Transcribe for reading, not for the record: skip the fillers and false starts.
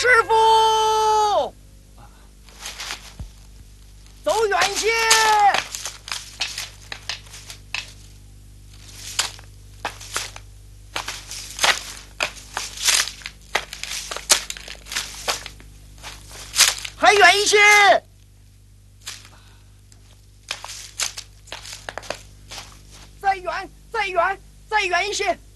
师傅，走远些。还远一些。再远，再远，再远一些。